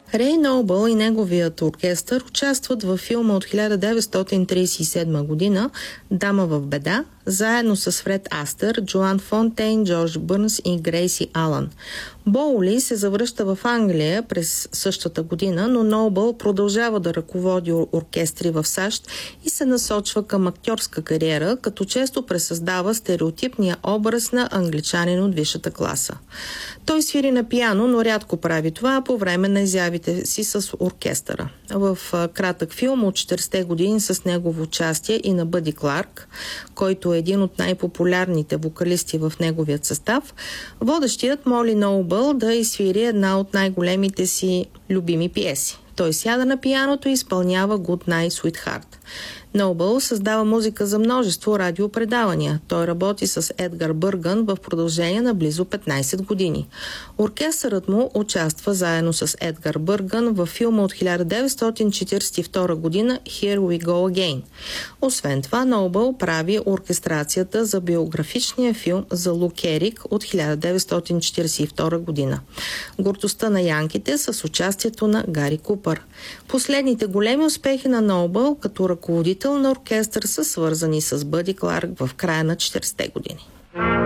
Рей Нобъл и неговият оркестър участват във филма от 1937 година «Дама в беда», заедно с Фред Астър, Джоан Фонтейн, Джордж Бърнс и Грейси Алън. Боули се завръща в Англия през същата година, но Нобъл продължава да ръководи оркестри в САЩ и се насочва към актьорска кариера, като често пресъздава стереотипния образ на англичанин от висшата класа. Той свири на пиано, но рядко прави това по време на изявите си с оркестъра. В кратък филм от 40-те години с негово участие и на Бъди Кларк, който е един от най-популярните вокалисти в неговият състав, водещият моли Нобъл да изсвири една от най-големите си любими пиеси. Той сяда на пианото и изпълнява Good Night Sweetheart. Нобъл създава музика за множество радиопредавания. Той работи с Едгар Бъргън в продължение на близо 15 години. Оркестърът му участва заедно с Едгар Бъргън във филма от 1942 година Here We Go Again. Освен това, Нобъл прави оркестрацията за биографичния филм за Лу Керик от 1942 година. Гордостта на янките с участието на Гари Купър. Последните големи успехи на Нобъл като ръководител на оркестър са свързани с Бъди Кларк в края на 40-те години.